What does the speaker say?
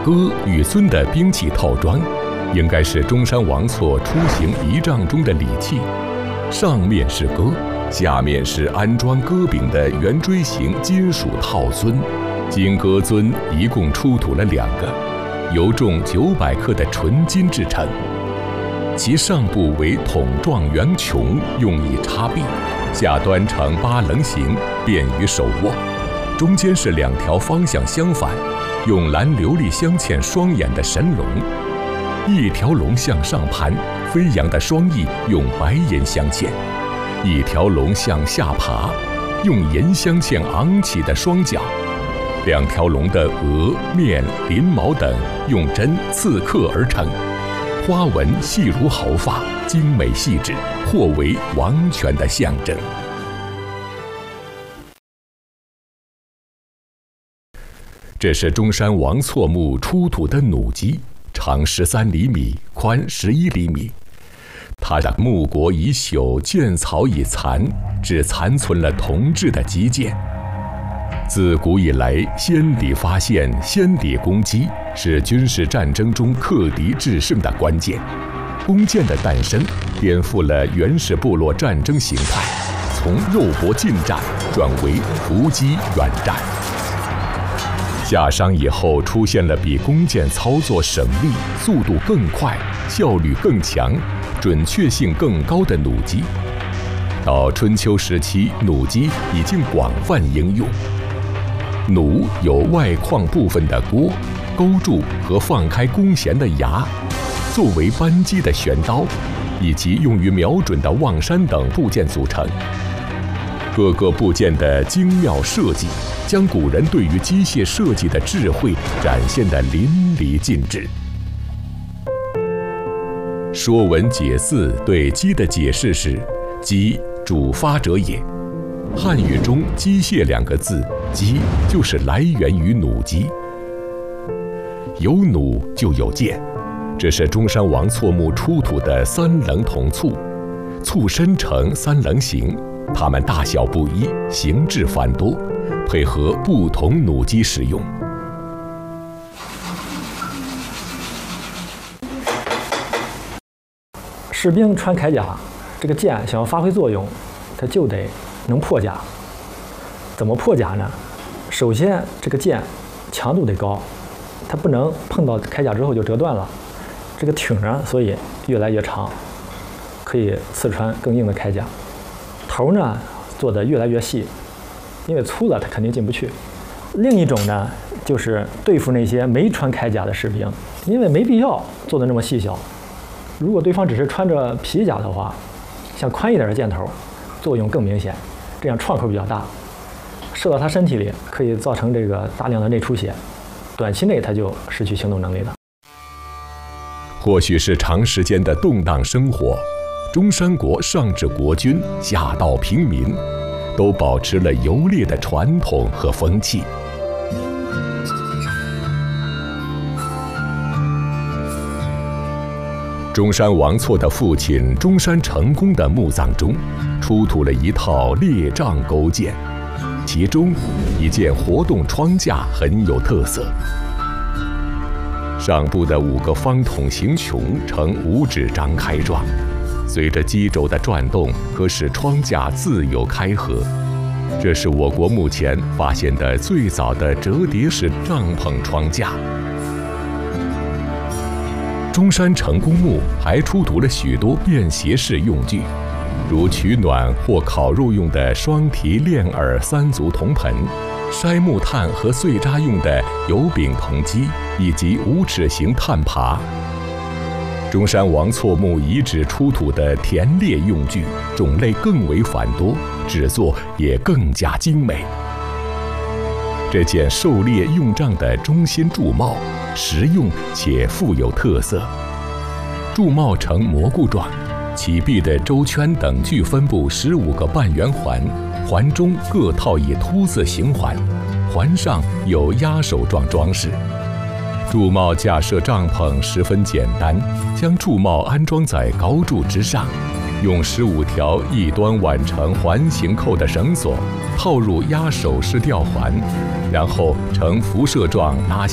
戈与尊的兵器套装，应该是中山王错出行仪仗中的礼器。上面是戈，下面是安装戈柄的圆锥形金属套尊。金戈尊一共出土了2个，由重900克的纯金制成。其上部为筒状圆穹，用以插臂，下端呈8棱形，便于手握。中间是2条方向相反，用蓝琉璃镶嵌双眼的神龙，一条龙向上盘，飞扬的双翼用白银镶嵌；一条龙向下爬，用银镶嵌昂起的双脚。2条龙的额、面、鳞毛等用针刺刻而成，花纹细如毫发，精美细致，或为王权的象征。这是中山王错墓出土的弩机，长13厘米，宽11厘米。它的木椁已朽，剑槽已残，只残存了铜制的击剑。自古以来，先敌发现、先敌攻击是军事战争中克敌制胜的关键。弓箭的诞生，颠覆了原始部落战争形态，从肉搏近战转为伏击远战。夏商以后，出现了比弓箭操作省力、速度更快、效率更强、准确性更高的弩机。到春秋时期，弩机已经广泛应用。弩有外框部分的锅、勾住和放开弓弦的牙，作为扳机的旋刀，以及用于瞄准的望山等部件组成。各个部件的精妙设计，将古人对于机械设计的智慧展现得淋漓尽致。《说文解字》对机的解释是：机，主发者也。汉语中“机械”2个字，机就是来源于弩机。有弩就有剑，这是中山王错墓出土的3棱铜簇，簇身呈3棱形，它们大小不一，形制繁多，配合不同弩机使用。 士兵穿铠甲，这个剑想要发挥作用，它就得能破甲。怎么破甲呢？首先，这个剑强度得高，它不能碰到铠甲之后就折断了。这个挺呢，所以越来越长，可以刺穿更硬的铠甲。头呢做得越来越细，因为粗了它肯定进不去。另一种呢，就是对付那些没穿铠甲的士兵，因为没必要做得那么细小。如果对方只是穿着皮甲的话，像宽一点的箭头，作用更明显，这样创口比较大，射到他身体里可以造成这个大量的内出血，短期内他就失去行动能力了。 或许是长时间的动荡生活，中山国上至国君，下到平民，都保持了游猎的传统和风气。中山王错的父亲中山成公的墓葬中，出土了一套列杖钩剑，其中一件活动窗架很有特色。上部的5个方筒形穹呈5指张开状，随着机轴的转动，可使窗架自由开合。这是我国目前发现的最早的折叠式帐篷窗架。中山成公墓还出土了许多便携式用具，如取暖或烤肉用的双提链耳3足铜盆，筛木炭和碎渣用的油饼铜机，以及5齿形炭耙。中山王错墓遗址出土的田猎用具种类更为繁多，制作也更加精美。这件狩猎用杖的中心柱帽实用且富有特色，柱帽呈蘑菇状，其壁的周圈等距分布15个半圆环，环中各套以凸色形环，环上有鸭手状装饰。柱帽架设帐篷十分简单，将柱帽安装在高柱之上，用15条一端挽成环形扣的绳索套入鸭手式吊环，然后呈辐射状拉